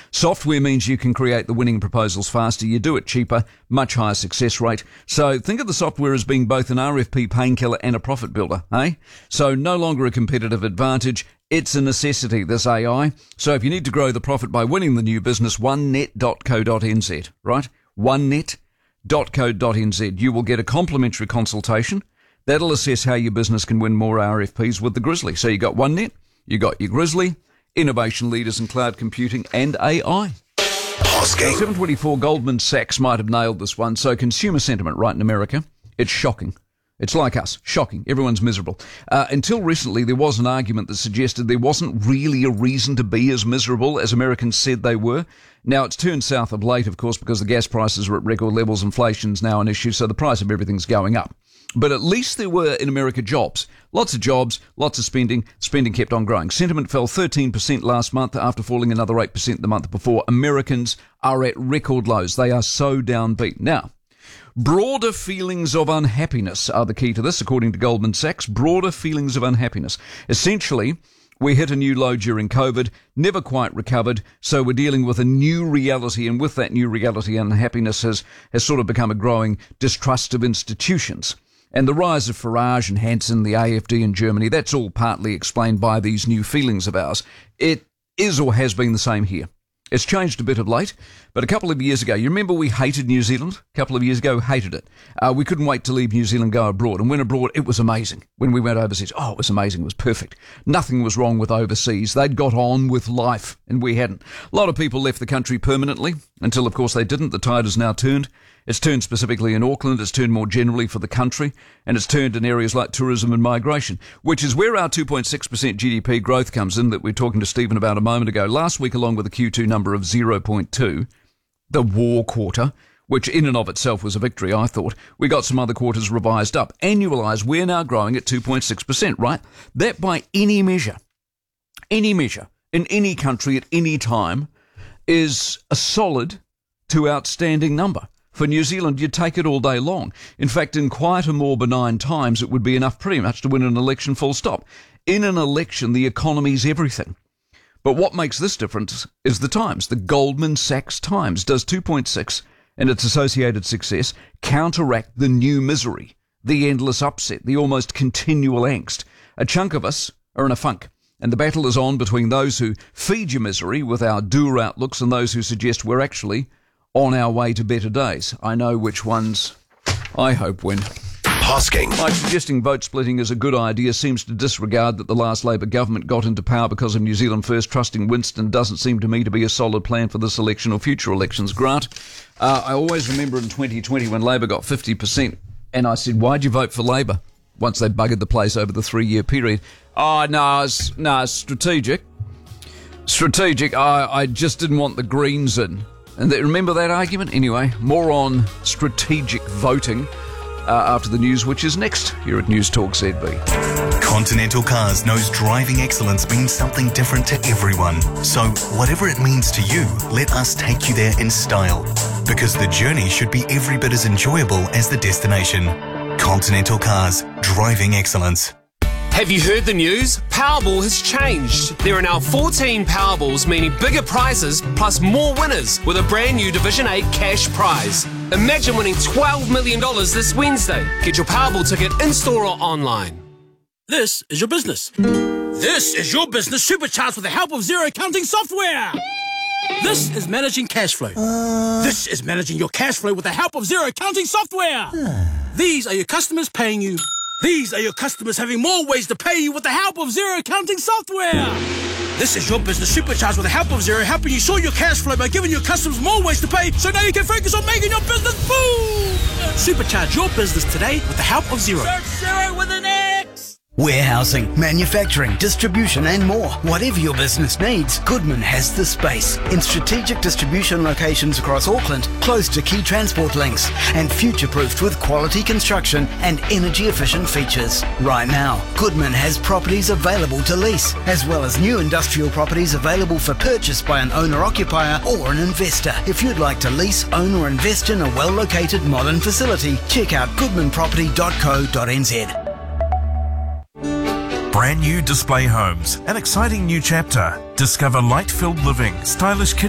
Software means you can create the winning proposals faster. You do it cheaper, much higher success rate. So think of the software as being both an RFP painkiller and a profit builder, eh? So no longer a competitive advantage. It's a necessity, this AI. So if you need to grow the profit by winning the new business, onenet.co.nz, right? onenet.co.nz. You will get a complimentary consultation. That'll assess how your business can win more RFPs with the Grizzly. So you got OneNet, you got your Grizzly, innovation leaders in cloud computing and AI. 724, Goldman Sachs might have nailed this one. So consumer sentiment right in America, it's shocking. It's like us, shocking. Everyone's miserable. Until recently, there was an argument that suggested there wasn't really a reason to be as miserable as Americans said they were. Now, it's turned south of late, of course, because the gas prices are at record levels. Inflation's now an issue, so the price of everything's going up. But at least there were, in America, jobs. Lots of jobs, lots of spending. Spending kept on growing. Sentiment fell 13% last month after falling another 8% the month before. Americans are at record lows. They are so downbeat. Now, broader feelings of unhappiness are the key to this, according to Goldman Sachs. Broader feelings of unhappiness. Essentially, we hit a new low during COVID, never quite recovered, so we're dealing with a new reality, and with that new reality, unhappiness has sort of become a growing distrust of institutions. And the rise of Farage and Hansen, the AfD in Germany, that's all partly explained by these new feelings of ours. It is or has been the same here. It's changed a bit of late, but a couple of years ago, you remember we hated New Zealand? A couple of years ago, hated it. We couldn't wait to leave New Zealand, go abroad. And when abroad, it was amazing. When we went overseas, it was amazing. It was perfect. Nothing was wrong with overseas. They'd got on with life, and we hadn't. A lot of people left the country permanently, until, of course, they didn't. The tide has now turned. It's turned specifically in Auckland, it's turned more generally for the country, and it's turned in areas like tourism and migration, which is where our 2.6% GDP growth comes in that we were talking to Stephen about a moment ago. Last week, along with a Q2 number of 0.2, the war quarter, which in and of itself was a victory, I thought, we got some other quarters revised up. Annualised, we're now growing at 2.6%, right? That by any measure, in any country at any time, is a solid to outstanding number. For New Zealand, you'd take it all day long. In fact, in quieter, more benign times, it would be enough pretty much to win an election, full stop. In an election, the economy's everything. But what makes this difference is the Times. The Goldman Sachs Times does 2.6 and its associated success counteract the new misery, the endless upset, the almost continual angst. A chunk of us are in a funk. And the battle is on between those who feed your misery with our dour outlooks and those who suggest we're actually on our way to better days. I know which ones I hope win. Hosking. Like suggesting vote splitting is a good idea seems to disregard that the last Labour government got into power because of New Zealand First. Trusting Winston doesn't seem to me to be a solid plan for this election or future elections. Grant, I always remember in 2020 when Labour got 50%, and I said, why'd you vote for Labour once they buggered the place over the 3-year period? It's strategic. I just didn't want the Greens in. And remember that argument? Anyway, more on strategic voting after the news, which is next here at News Talk ZB. Continental Cars knows driving excellence means something different to everyone. So whatever it means to you, let us take you there in style. Because the journey should be every bit as enjoyable as the destination. Continental Cars, driving excellence. Have you heard the news? Powerball has changed. There are now 14 Powerballs, meaning bigger prizes plus more winners with a brand new Division 8 cash prize. Imagine winning $12 million this Wednesday. Get your Powerball ticket in-store or online. This is your business. This is your business supercharged with the help of Xero accounting software. This is managing cash flow. This is managing your cash flow with the help of Xero accounting software. These are your customers paying you. These are your customers having more ways to pay you with the help of Xero accounting software. This is your business supercharged with the help of Xero, helping you sort your cash flow by giving your customers more ways to pay, so now you can focus on making your business boom. Supercharge your business today with the help of Xero. Search Xero with an X. Warehousing, manufacturing, distribution and more. Whatever your business needs, Goodman has the space. In strategic distribution locations across Auckland, close to key transport links, and future-proofed with quality construction and energy-efficient features. Right now, Goodman has properties available to lease, as well as new industrial properties available for purchase by an owner-occupier or an investor. If you'd like to lease, own or invest in a well-located modern facility, check out goodmanproperty.co.nz. Brand new display homes, an exciting new chapter. Discover light-filled living, stylish kitchen